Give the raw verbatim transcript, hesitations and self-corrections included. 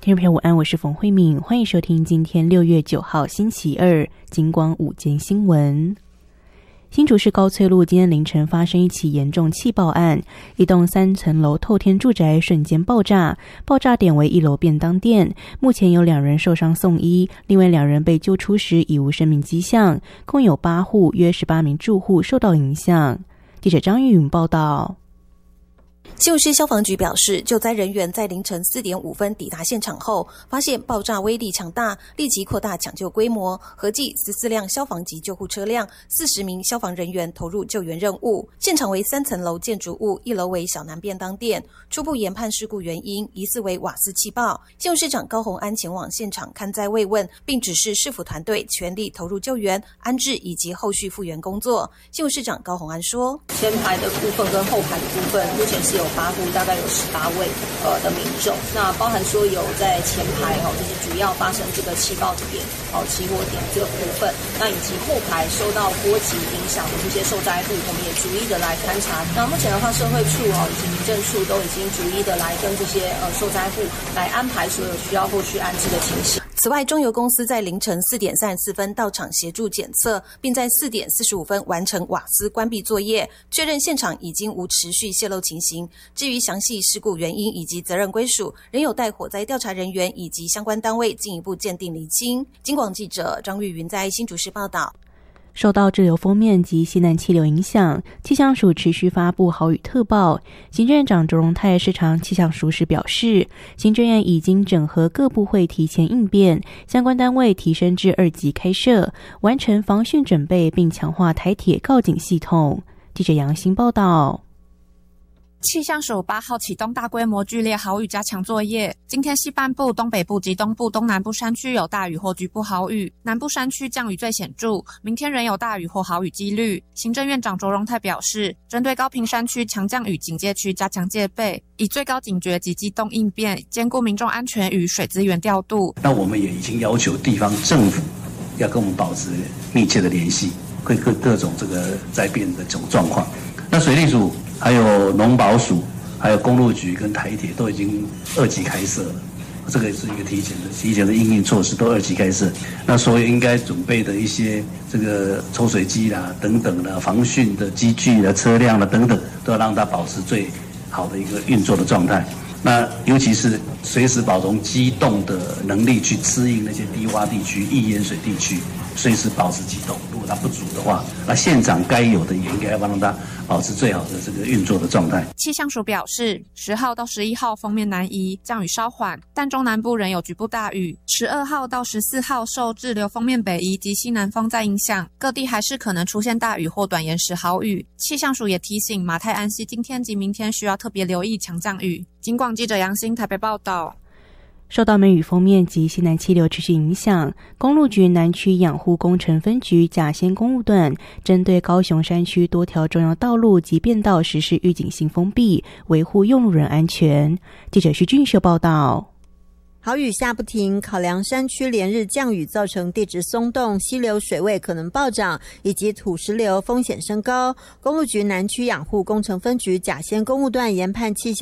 听众朋友午安，我是冯慧敏，欢迎收听今天六月九号星期二金光午间新闻。新竹市高翠路今天凌晨发生一起严重气爆案，一栋三层楼透天住宅瞬间爆炸，爆炸点为一楼便当店，目前有两人受伤送医，另外两人被救出时已无生命迹象，共有八户约十八名住户受到影响。记者张玉允报道。 新竹市消防局表示，救灾人员在凌晨四点五分抵达现场后，发现爆炸威力强大，立即扩大抢救规模，合计十四辆消防及救护车辆，四十名消防人员投入救援任务。现场为三层楼建筑物，一楼为小南便当店。初步研判事故原因疑似为瓦斯气爆。新竹市长高虹安前往现场看灾慰问，并指示市府团队全力投入救援、安置以及后续复原工作。新竹市长高虹安说：“ 前排的部分跟后排的部分，目前是有八户，大概有十八位呃的民众，那包含说有在前排哦，就是主要发生这个气爆点哦起火点这个部分，那以及后排受到波及影响的这些受灾户，我们也逐一的来勘察。那目前的话，社会处哦以及民政处都已经逐一的来跟这些呃受灾户来安排所有需要后续安置的情形。” 此外，中油公司在凌晨四点三十四分到场协助检测，并在四点四十五分完成瓦斯关闭作业，确认现场已经无持续泄漏情形。至于详细事故原因以及责任归属，仍有待火灾调查人员以及相关单位进一步鉴定厘清。金广记者张玉云在新竹市报道。 受到滞留锋面及西南气流影响，气象署持续发布豪雨特报。行政院长卓荣泰视察气象署时表示，行政院已经整合各部会提前应变，相关单位提升至二级开设，完成防汛准备，并强化台铁告警系统。记者杨欣报道。 气象署八号启动大规模剧烈豪雨加强作业，今天西半部、东北部及东部、东南部山区有大雨或局部豪雨，南部山区降雨最显著，明天仍有大雨或豪雨几率。行政院长卓荣泰表示，针对高屏山区强降雨警戒区加强戒备，以最高警觉及机动应变，兼顾民众安全与水资源调度。 那我们也已经要求地方政府要跟我们保持密切的联系，各各各种这个灾变的这种状况。那水利署还有农保署，还有公路局跟台铁都已经二级开设了，这个是一个提前的提前的因应措施，都二级开设。那所有应该准备的一些这个抽水机啦、等等的防汛的机具啦、车辆啦等等，都要让它保持最好的一个运作的状态。那尤其是随时保存机动的能力去支应那些低洼地区、易淹水地区，随时保持机动。如果它不足的话，那现场该有的也应该要让它保持最好的这个运作的状态。 气象署表示，十号到十一号锋面南移，降雨稍缓，但中南部仍有局部大雨。十二号到十四号受滞留锋面北移及西南风在影响，各地还是可能出现大雨或短延时豪雨。气象署也提醒马太安溪今天及明天需要特别留意强降雨。金广记者杨欣台北报道。 受到梅雨锋面及西南气流持续影响，公路局南区养护工程分局甲仙公路段针对高雄山区多条重要道路及便道实施预警性封闭，维护用路人安全。记者徐俊秀报道。 豪雨下不停，考量山区连日降雨造成地质松动，溪流水位可能暴涨，以及土石流风险升高。公路局南区养护工程分局甲仙公路段研判气象